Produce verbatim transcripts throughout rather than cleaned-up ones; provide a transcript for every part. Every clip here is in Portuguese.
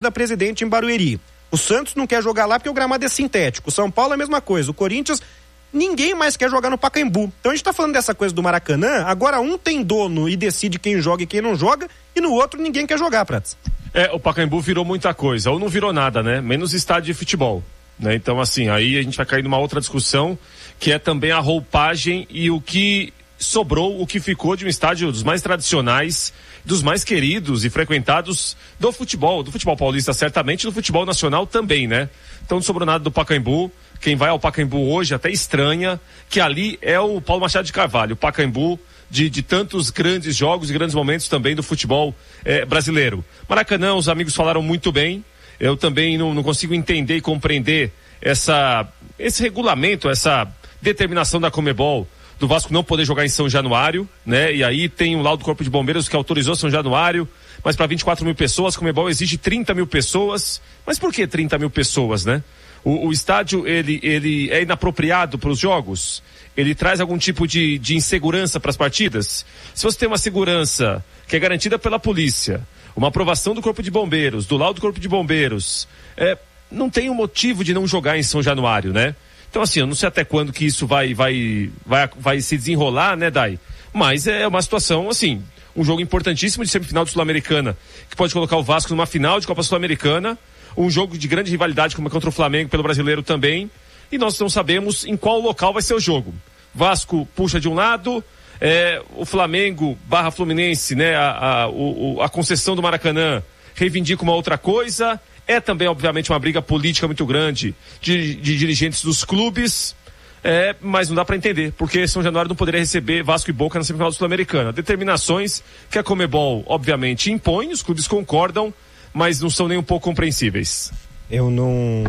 da Presidente em Barueri. O Santos não quer jogar lá porque o gramado é sintético. O São Paulo é a mesma coisa. O Corinthians, ninguém mais quer jogar no Pacaembu. Então a gente tá falando dessa coisa do Maracanã, agora um tem dono e decide quem joga e quem não joga, e no outro ninguém quer jogar, Prats. É, o Pacaembu virou muita coisa, ou não virou nada, né? Menos estádio de futebol, né? Então, assim, aí a gente vai cair numa outra discussão, que é também a roupagem e o que sobrou, o que ficou de um estádio dos mais tradicionais, dos mais queridos e frequentados do futebol, do futebol paulista certamente, do futebol nacional também, né? Então não sobrou nada do Pacaembu. Quem vai ao Pacaembu hoje até estranha que ali é o Paulo Machado de Carvalho, o Pacaembu de, de tantos grandes jogos e grandes momentos também do futebol eh, brasileiro. Maracanã, os amigos falaram muito bem, eu também não, não consigo entender e compreender essa, esse regulamento, essa determinação da Conmebol do Vasco não poder jogar em São Januário, né? E aí tem um laudo do Corpo de Bombeiros que autorizou São Januário, mas para vinte e quatro mil pessoas, a Conmebol exige trinta mil pessoas. Mas por que trinta mil pessoas, né? O, o estádio, ele, ele é inapropriado para os jogos? Ele traz algum tipo de, de insegurança para as partidas? Se você tem uma segurança que é garantida pela polícia, uma aprovação do Corpo de Bombeiros, do laudo do Corpo de Bombeiros, é, não tem um motivo de não jogar em São Januário, né? Então, assim, eu não sei até quando que isso vai, vai, vai, vai se desenrolar, né, Dai? Mas é uma situação, assim, um jogo importantíssimo de semifinal de Sul-Americana, que pode colocar o Vasco numa final de Copa Sul-Americana, um jogo de grande rivalidade como é contra o Flamengo pelo Brasileiro também, e nós não sabemos em qual local vai ser o jogo. Vasco puxa de um lado, é, o Flamengo barra Fluminense, né, a, a, o, a concessão do Maracanã reivindica uma outra coisa. É também, obviamente, uma briga política muito grande de, de dirigentes dos clubes, é, mas não dá para entender, porque São Januário não poderia receber Vasco e Boca na semifinal Sul-Americana. Determinações que a Conmebol, obviamente, impõe, os clubes concordam, mas não são nem um pouco compreensíveis. Eu não...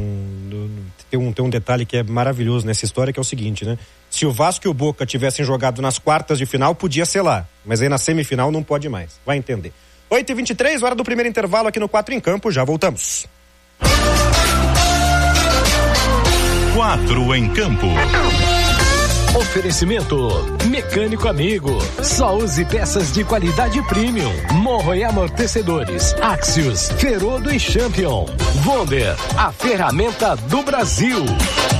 Tem um, tem um detalhe que é maravilhoso nessa história, que é o seguinte, né? Se o Vasco e o Boca tivessem jogado nas quartas de final, podia ser lá, mas aí na semifinal não pode mais. Vai entender. oito e vinte e três, hora do primeiro intervalo aqui no Quatro em Campo, já voltamos. Quatro em Campo. Oferecimento Mecânico Amigo, só use peças de qualidade premium. Morro e amortecedores, Axios, Ferodo e Champion. Wonder, a ferramenta do Brasil.